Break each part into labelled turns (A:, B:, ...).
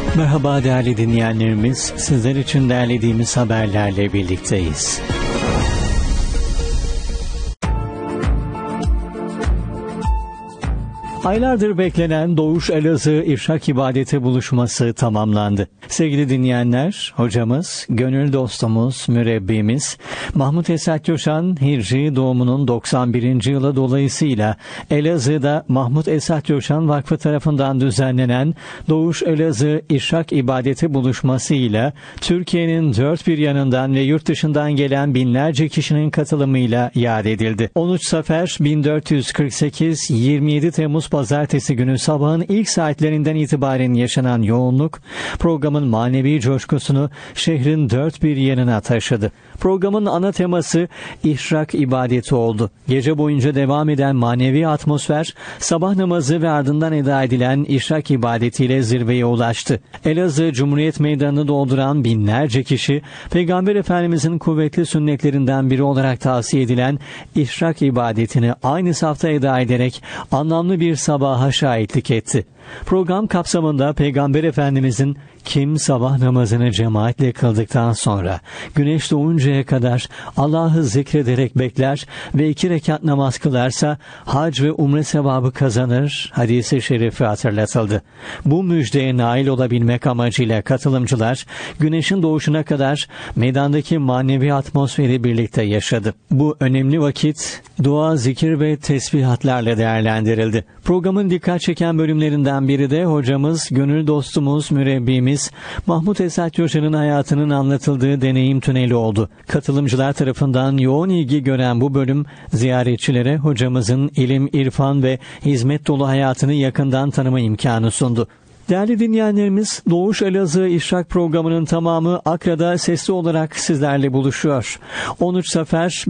A: Merhaba değerli dinleyenlerimiz, sizler için derlediğimiz haberlerle birlikteyiz. Aylardır beklenen Doğuş Elazığ İşrak İbadeti buluşması tamamlandı. Sevgili dinleyenler, hocamız, gönül dostumuz, mürebbimiz Mahmut Esat Coşan Hicri doğumunun 91. yılı dolayısıyla Elazığ'da Mahmut Esat Coşan Vakfı tarafından düzenlenen Doğuş Elazığ İşrak İbadeti buluşması ile Türkiye'nin dört bir yanından ve yurt dışından gelen binlerce kişinin katılımıyla yad edildi. 13 Safer 1448 27 Temmuz Pazartesi günü sabahın ilk saatlerinden itibaren yaşanan yoğunluk programın manevi coşkusunu şehrin dört bir yanına taşıdı. Programın ana teması İşrak ibadeti oldu. Gece boyunca devam eden manevi atmosfer sabah namazı ve ardından eda edilen İşrak ibadetiyle zirveye ulaştı. Elazığ Cumhuriyet Meydanı'nı dolduran binlerce kişi Peygamber Efendimizin kuvvetli sünnetlerinden biri olarak tavsiye edilen İşrak ibadetini aynı safta eda ederek anlamlı bir sabaha şahitlik etti. Program kapsamında Peygamber Efendimizin kim sabah namazını cemaatle kıldıktan sonra güneş doğuncaya kadar Allah'ı zikrederek bekler ve 2 rekat namaz kılarsa hac ve umre sevabı kazanır hadisi şerifi hatırlatıldı. Bu müjdeye nail olabilmek amacıyla katılımcılar güneşin doğuşuna kadar meydandaki manevi atmosferi birlikte yaşadı. Bu önemli vakit dua, zikir ve tesbihatlarla değerlendirildi. Programın dikkat çeken bölümlerinden biri de hocamız, gönül dostumuz, mürebbimiz Mahmut Esat Coşan'ın hayatının anlatıldığı deneyim tüneli oldu. Katılımcılar tarafından yoğun ilgi gören bu bölüm ziyaretçilere hocamızın ilim, irfan ve hizmet dolu hayatını yakından tanıma imkanı sundu. Değerli dinleyenlerimiz, Doğuş Elazığ İşrak programının tamamı Akra'da sesli olarak sizlerle buluşuyor. 13 Safer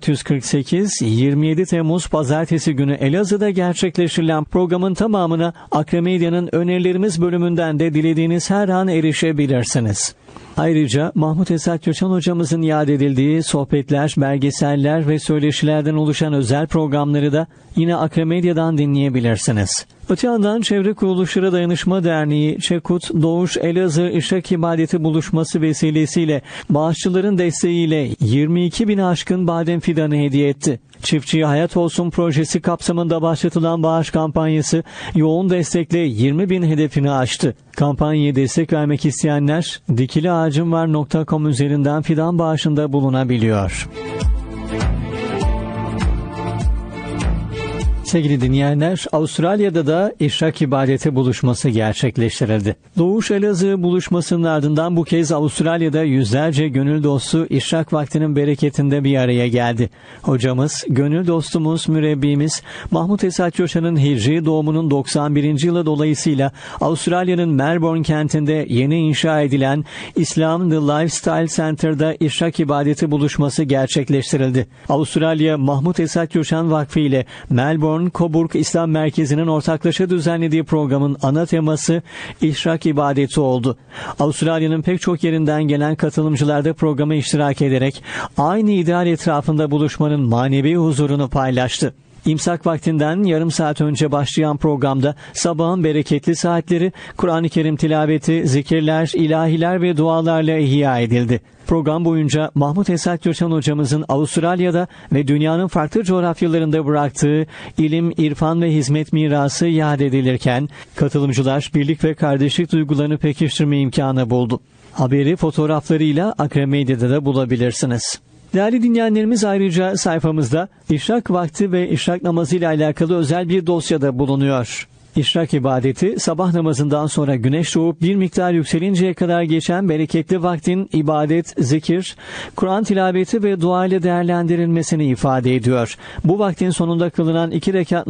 A: 1448 27 Temmuz Pazartesi günü Elazığ'da gerçekleştirilen programın tamamına Akra Medya'nın önerilerimiz bölümünden de dilediğiniz her an erişebilirsiniz. Ayrıca Mahmut Esat Coşan hocamızın yad edildiği sohbetler, belgeseller ve söyleşilerden oluşan özel programları da yine Akra Medya'dan dinleyebilirsiniz. Öte yandan Çevre Kuruluşları Dayanışma Derneği Çekut Doğuş Elazığ İşrak İbadeti buluşması vesilesiyle bağışçıların desteğiyle 22 bin aşkın badem fidanı hediye etti. Çiftçiye Hayat Olsun projesi kapsamında başlatılan bağış kampanyası yoğun destekle 20 bin hedefini aştı. Kampanyaya destek vermek isteyenler dikiliağacımvar.com üzerinden fidan bağışında bulunabiliyor. Sevgili dinleyenler, Avustralya'da da İşrak İbadeti buluşması gerçekleştirildi. Doğuş Elazığ buluşmasının ardından bu kez Avustralya'da yüzlerce gönül dostu İşrak vaktinin bereketinde bir araya geldi. Hocamız, gönül dostumuz, mürebbimiz Mahmut Esat Coşan'ın Hicri doğumunun 91. yılı dolayısıyla Avustralya'nın Melbourne kentinde yeni inşa edilen İslam The Lifestyle Center'da İşrak İbadeti buluşması gerçekleştirildi. Avustralya Mahmut Esat Coşan Vakfı ile Melbourne Coburg İslam Merkezi'nin ortaklaşa düzenlediği programın ana teması İşrak İbadeti oldu. Avustralya'nın pek çok yerinden gelen katılımcılar da programa iştirak ederek aynı ideal etrafında buluşmanın manevi huzurunu paylaştı. İmsak vaktinden yarım saat önce başlayan programda sabahın bereketli saatleri Kur'an-ı Kerim tilaveti, zikirler, ilahiler ve dualarla ihya edildi. Program boyunca Mahmut Esat Coşan hocamızın Avustralya'da ve dünyanın farklı coğrafyalarında bıraktığı ilim, irfan ve hizmet mirası yad edilirken katılımcılar birlik ve kardeşlik duygularını pekiştirme imkanı buldu. Haberi fotoğraflarıyla Akra Medya'da da bulabilirsiniz. Değerli dinleyenlerimiz, ayrıca sayfamızda İşrak vakti ve İşrak namazı ile alakalı özel bir dosyada bulunuyor. İşrak ibadeti, sabah namazından sonra güneş doğup bir miktar yükselinceye kadar geçen bereketli vaktin ibadet, zikir, Kur'an tilaveti ve dua ile değerlendirilmesini ifade ediyor. Bu vaktin sonunda kılınan 2 rekat